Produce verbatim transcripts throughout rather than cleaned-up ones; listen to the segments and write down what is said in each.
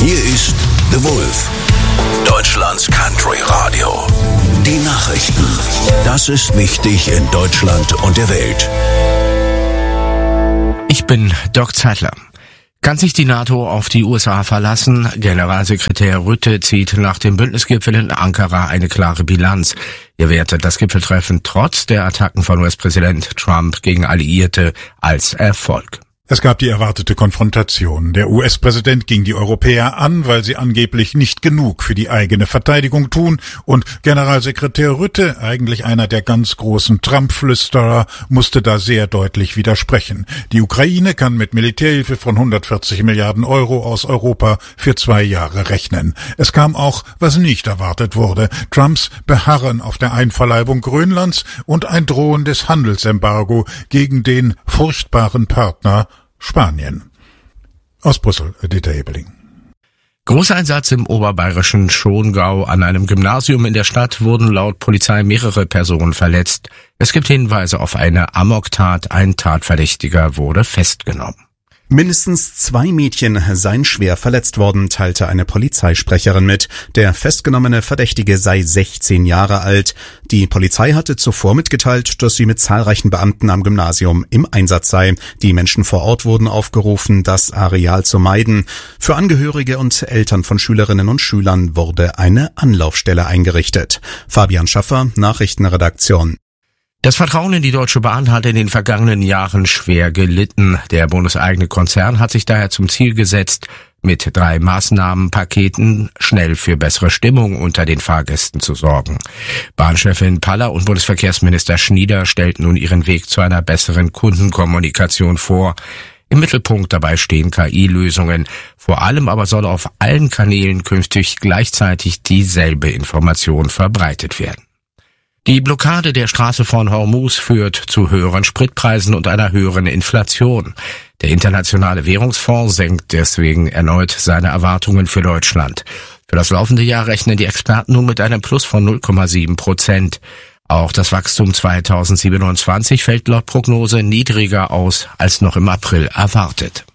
Hier ist The Wolf, Deutschlands Country Radio. Die Nachrichten. Das ist wichtig in Deutschland und der Welt. Ich bin Doc Zeitler. Kann sich die NATO auf die U S A verlassen? Generalsekretär Rutte zieht nach dem Bündnisgipfel in Ankara eine klare Bilanz. Er wertet das Gipfeltreffen trotz der Attacken von U S-Präsident Trump gegen Alliierte als Erfolg. Es gab die erwartete Konfrontation. Der U S-Präsident ging die Europäer an, weil sie angeblich nicht genug für die eigene Verteidigung tun, und Generalsekretär Rutte, eigentlich einer der ganz großen Trump-Flüsterer, musste da sehr deutlich widersprechen. Die Ukraine kann mit Militärhilfe von hundertvierzig Milliarden Euro aus Europa für zwei Jahre rechnen. Es kam auch, was nicht erwartet wurde: Trumps Beharren auf der Einverleibung Grönlands und ein drohendes Handelsembargo gegen den furchtbaren Partner Spanien. Aus Brüssel, Dieter Ebeling. Großeinsatz im oberbayerischen Schongau. An einem Gymnasium in der Stadt wurden laut Polizei mehrere Personen verletzt. Es gibt Hinweise auf eine Amoktat. Ein Tatverdächtiger wurde festgenommen. Mindestens zwei Mädchen seien schwer verletzt worden, teilte eine Polizeisprecherin mit. Der festgenommene Verdächtige sei sechzehn Jahre alt. Die Polizei hatte zuvor mitgeteilt, dass sie mit zahlreichen Beamten am Gymnasium im Einsatz sei. Die Menschen vor Ort wurden aufgerufen, das Areal zu meiden. Für Angehörige und Eltern von Schülerinnen und Schülern wurde eine Anlaufstelle eingerichtet. Fabian Schaffer, Nachrichtenredaktion. Das Vertrauen in die Deutsche Bahn hat in den vergangenen Jahren schwer gelitten. Der bundeseigene Konzern hat sich daher zum Ziel gesetzt, mit drei Maßnahmenpaketen schnell für bessere Stimmung unter den Fahrgästen zu sorgen. Bahnchefin Paller und Bundesverkehrsminister Schnieder stellten nun ihren Weg zu einer besseren Kundenkommunikation vor. Im Mittelpunkt dabei stehen K I-Lösungen. Vor allem aber soll auf allen Kanälen künftig gleichzeitig dieselbe Information verbreitet werden. Die Blockade der Straße von Hormuz führt zu höheren Spritpreisen und einer höheren Inflation. Der Internationale Währungsfonds senkt deswegen erneut seine Erwartungen für Deutschland. Für das laufende Jahr rechnen die Experten nun mit einem Plus von null Komma sieben Prozent. Auch das Wachstum zweitausendsiebenundzwanzig fällt laut Prognose niedriger aus als noch im April erwartet.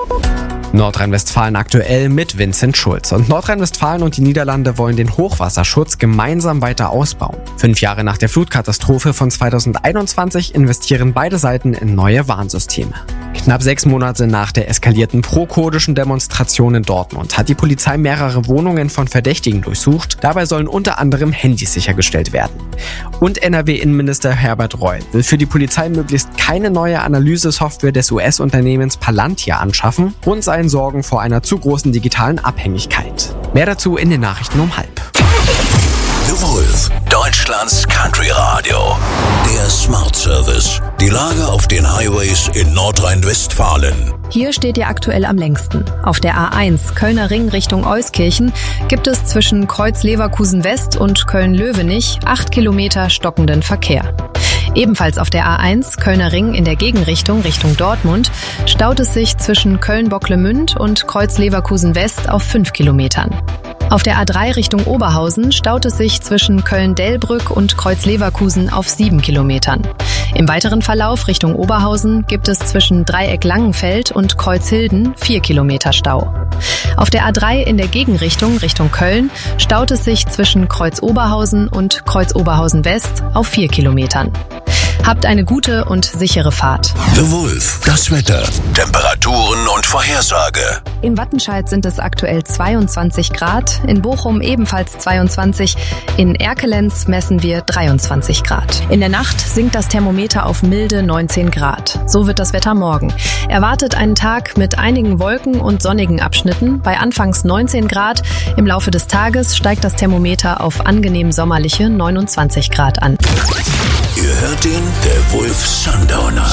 Nordrhein-Westfalen aktuell mit Vincent Schulz. Und Nordrhein-Westfalen und die Niederlande wollen den Hochwasserschutz gemeinsam weiter ausbauen. Fünf Jahre nach der Flutkatastrophe von zweitausendeinundzwanzig investieren beide Seiten in neue Warnsysteme. Knapp sechs Monate nach der eskalierten pro-kurdischen Demonstration in Dortmund hat die Polizei mehrere Wohnungen von Verdächtigen durchsucht. Dabei sollen unter anderem Handys sichergestellt werden. Und N R W-Innenminister Herbert Reul will für die Polizei möglichst keine neue Analysesoftware des U S-Unternehmens Palantir anschaffen und seinen Sorgen vor einer zu großen digitalen Abhängigkeit. Mehr dazu in den Nachrichten um halb. The Wolf, Deutschlands Country Radio. Der Smart Service. Die Lage auf den Highways in Nordrhein-Westfalen. Hier steht ihr aktuell am längsten. Auf der A eins Kölner Ring Richtung Euskirchen gibt es zwischen Kreuz-Leverkusen West und Köln-Löwenich acht Kilometer stockenden Verkehr. Ebenfalls auf der A eins Kölner Ring in der Gegenrichtung Richtung Dortmund staut es sich zwischen Köln-Bocklemünd und Kreuz-Leverkusen West auf fünf Kilometern. Auf der A drei Richtung Oberhausen staut es sich zwischen Köln-Delbrück und Kreuz-Leverkusen auf sieben Kilometern. Im weiteren Verlauf Richtung Oberhausen gibt es zwischen Dreieck-Langenfeld und Kreuzhilden vier Kilometer Stau. Auf der A drei in der Gegenrichtung Richtung Köln staut es sich zwischen Kreuz-Oberhausen und Kreuz-Oberhausen West auf vier Kilometern. Habt eine gute und sichere Fahrt. The Wolf, das Wetter, Temperaturen und Vorhersage. In Wattenscheid sind es aktuell zweiundzwanzig Grad, in Bochum ebenfalls zweiundzwanzig, in Erkelenz messen wir dreiundzwanzig Grad. In der Nacht sinkt das Thermometer auf milde neunzehn Grad. So wird das Wetter morgen. Erwartet einen Tag mit einigen Wolken und sonnigen Abschnitten, bei anfangs neunzehn Grad. Im Laufe des Tages steigt das Thermometer auf angenehm sommerliche neunundzwanzig Grad an. Ihr hört ihn, der Wolf Sundowner.